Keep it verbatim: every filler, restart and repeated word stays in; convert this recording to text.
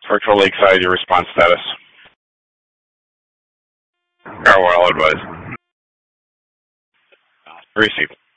Virtual Lakeside, your response status. Farewell advice. Received.